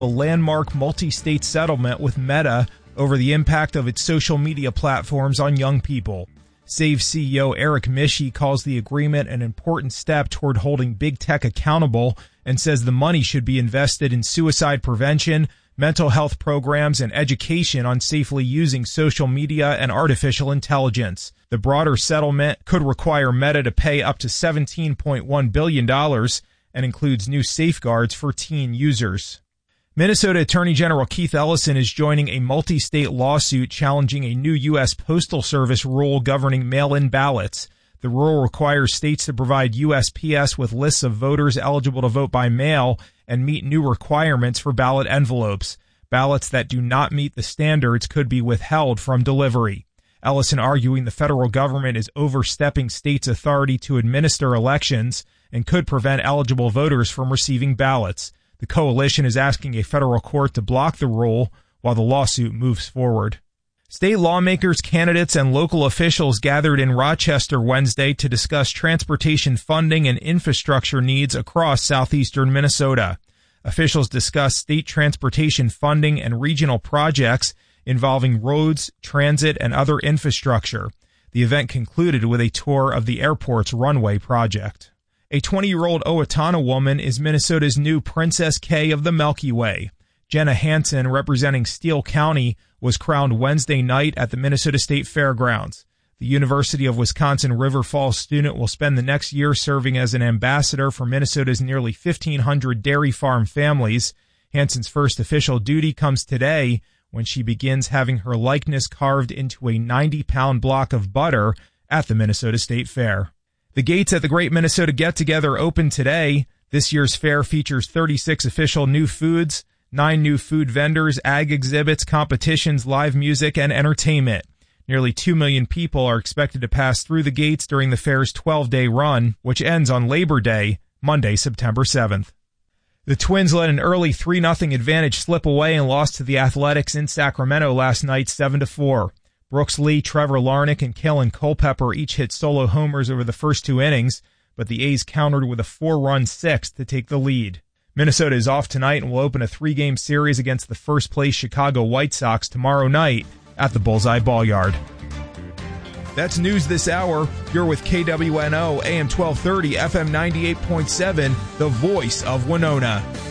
a landmark multi-state settlement with Meta over the impact of its social media platforms on young people. Save CEO Eric Mischie calls the agreement an important step toward holding big tech accountable and says the money should be invested in suicide prevention, mental health programs, and education on safely using social media and artificial intelligence. The broader settlement could require Meta to pay up to $17.1 billion and includes new safeguards for teen users. Minnesota Attorney General Keith Ellison is joining a multi-state lawsuit challenging a new U.S. Postal Service rule governing mail-in ballots. The rule requires states to provide USPS with lists of voters eligible to vote by mail and meet new requirements for ballot envelopes. Ballots that do not meet the standards could be withheld from delivery. Ellison arguing the federal government is overstepping states' authority to administer elections and could prevent eligible voters from receiving ballots. The coalition is asking a federal court to block the rule while the lawsuit moves forward. State lawmakers, candidates, and local officials gathered in Rochester Wednesday to discuss transportation funding and infrastructure needs across southeastern Minnesota. Officials discussed state transportation funding and regional projects involving roads, transit, and other infrastructure. The event concluded with a tour of the airport's runway project. A 20-year-old Owatonna woman is Minnesota's new Princess K of the Milky Way. Jenna Hansen, representing Steele County, was crowned Wednesday night at the Minnesota State Fairgrounds. The University of Wisconsin River Falls student will spend the next year serving as an ambassador for Minnesota's nearly 1,500 dairy farm families. Hansen's first official duty comes today when she begins having her likeness carved into a 90-pound block of butter at the Minnesota State Fair. The gates at the Great Minnesota Get-Together open today. This year's fair features 36 official new foods, 9 new food vendors, ag exhibits, competitions, live music, and entertainment. Nearly 2 million people are expected to pass through the gates during the fair's 12-day run, which ends on Labor Day, Monday, September 7th. The Twins let an early 3-0 advantage slip away and lost to the Athletics in Sacramento last night 7-4. Brooks Lee, Trevor Larnach, and Kalen Culpepper each hit solo homers over the first 2 innings, but the A's countered with a 4-run sixth to take the lead. Minnesota is off tonight and will open a 3-game series against the first-place Chicago White Sox tomorrow night at the Bullseye Ball-Yard. That's news this hour. You're with KWNO, AM 1230, FM 98.7, the voice of Winona.